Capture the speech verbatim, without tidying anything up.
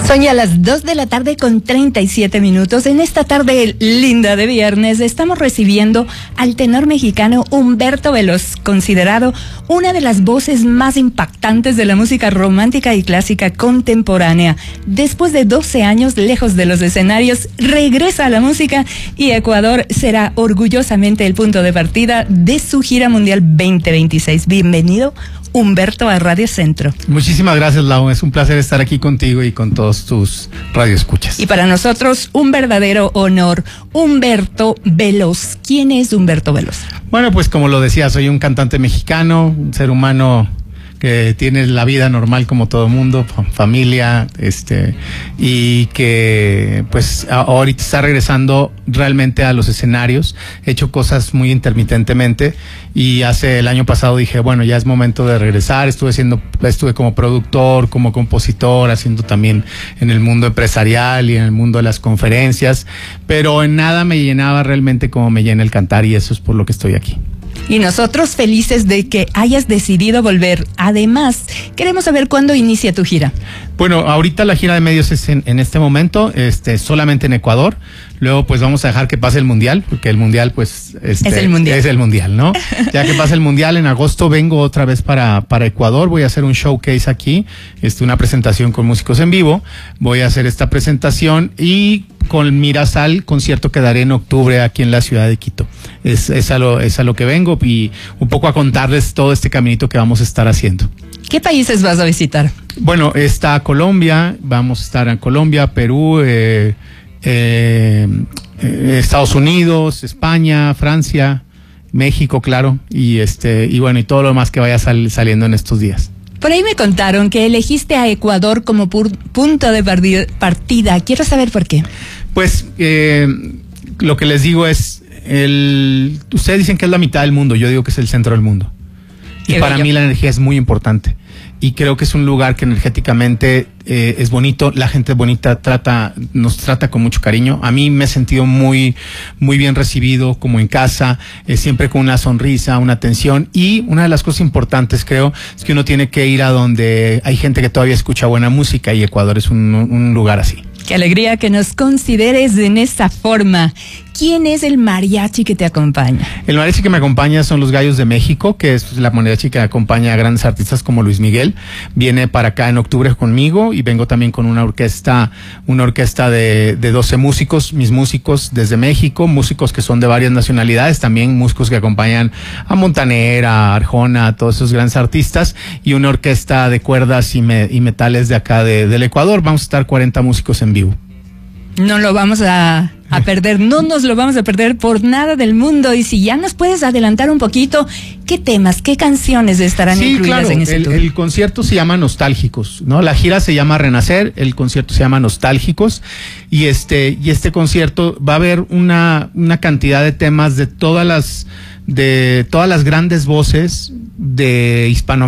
Son ya las dos de la tarde con treinta y siete minutos. En esta tarde linda de viernes estamos recibiendo al tenor mexicano Humberto Veloz, considerado una de las voces más impactantes de la música romántica y clásica contemporánea. Después de doce años lejos de los escenarios, regresa a la música y Ecuador será orgullosamente el punto de partida de su gira mundial veinte veintiséis. Bienvenido, Humberto, a Radio Centro. Muchísimas gracias, Lau. Es un placer estar aquí contigo y con todos tus radioescuchas. Y para nosotros, un verdadero honor. Humberto Veloz. ¿Quién es Humberto Veloz? Bueno, pues como lo decía, soy un cantante mexicano, un ser humano que tiene la vida normal como todo mundo, familia, este, y que pues ahorita está regresando realmente a los escenarios. He hecho cosas muy intermitentemente y hace el año pasado dije, bueno, ya es momento de regresar. Estuve siendo, estuve como productor, como compositor, haciendo también en el mundo empresarial y en el mundo de las conferencias, pero en nada me llenaba realmente como me llena el cantar, y eso es por lo que estoy aquí. Y nosotros felices de que hayas decidido volver. Además, queremos saber cuándo inicia tu gira. Bueno, ahorita la gira de medios es en, en este momento, este, solamente en Ecuador. Luego, pues vamos a dejar que pase el Mundial, porque el Mundial, pues, este, es el Mundial. Es el Mundial, ¿no? Ya que pase el Mundial, en agosto vengo otra vez para, para Ecuador. Voy a hacer un showcase aquí, este, una presentación con músicos en vivo. Voy a hacer esta presentación y con miras al concierto que daré en octubre aquí en la ciudad de Quito. Es, es, a lo, es a lo que vengo y un poco a contarles todo este caminito que vamos a estar haciendo. ¿Qué países vas a visitar? Bueno, está Colombia, vamos a estar en Colombia, Perú, eh, eh, eh, Estados Unidos, España, Francia, México, claro, y este y bueno, y todo lo demás que vaya sal, saliendo en estos días. Por ahí me contaron que elegiste a Ecuador como pur, punto de partida. Quiero saber por qué. Pues eh, lo que les digo es, el, ustedes dicen que es la mitad del mundo, yo digo que es el centro del mundo. Y Qué para bello. mí la energía es muy importante. Y creo que es un lugar que energéticamente eh, es bonito, la gente bonita trata, nos trata con mucho cariño. A mí me he sentido muy, muy bien recibido, como en casa, eh, siempre con una sonrisa, una atención. Y una de las cosas importantes, creo, es que uno tiene que ir a donde hay gente que todavía escucha buena música, y Ecuador es un, un lugar así. Qué alegría que nos consideres en esta forma. ¿Quién es el mariachi que te acompaña? El mariachi que me acompaña son los Gallos de México, que es la mariachi que acompaña a grandes artistas como Luis Miguel. Viene para acá en octubre conmigo, y vengo también con una orquesta, una orquesta de, de doce músicos, mis músicos desde México, músicos que son de varias nacionalidades, también músicos que acompañan a Montaner, a Arjona, a todos esos grandes artistas, y una orquesta de cuerdas y, me, y metales de acá de, del Ecuador. Vamos a estar cuarenta músicos en vivo. No lo vamos a, a perder, no nos lo vamos a perder por nada del mundo. Y si ya nos puedes adelantar un poquito, ¿qué temas, qué canciones estarán sí, incluidas claro, en este el, tour? el concierto se llama Nostálgicos, ¿no? La gira se llama Renacer, el concierto se llama Nostálgicos, y este, y este concierto va a haber una, una cantidad de temas de todas las, de todas las grandes voces de hispano